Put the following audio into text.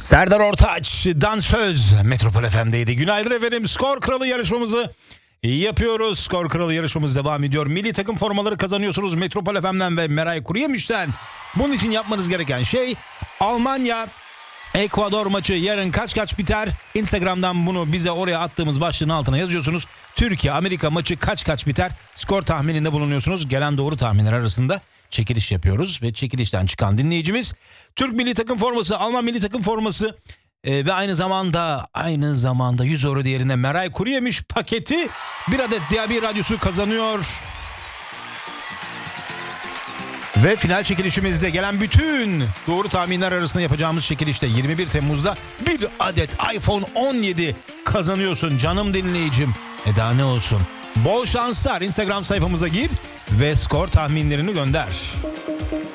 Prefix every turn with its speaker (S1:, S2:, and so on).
S1: Serdar Ortaç, Dansöz, Metropol FM'deydi. Günaydın efendim. Skor Kralı yarışmamızı yapıyoruz. Skor Kralı yarışmamız devam ediyor. Milli takım formaları kazanıyorsunuz Metropol FM'den ve Meray Kuruyemiş'ten. Bunun için yapmanız gereken şey Almanya Ekvador maçı yarın kaç biter? Instagram'dan bunu bize oraya attığımız başlığın altına yazıyorsunuz. Türkiye Amerika maçı kaç biter? Skor tahmininde bulunuyorsunuz. Gelen doğru tahminler arasında çekiliş yapıyoruz ve çekilişten çıkan dinleyicimiz Türk milli takım forması, Alman milli takım forması ve aynı zamanda 100 euro değerinde Meray Kuruyemiş paketi, bir adet DAB radyosu kazanıyor. Ve final çekilişimizde gelen bütün doğru tahminler arasında yapacağımız çekilişte 21 Temmuz'da bir adet iPhone 17 kazanıyorsun canım dinleyicim. Daha ne olsun. Bol şanslar. Instagram sayfamıza gir ve skor tahminlerini gönder.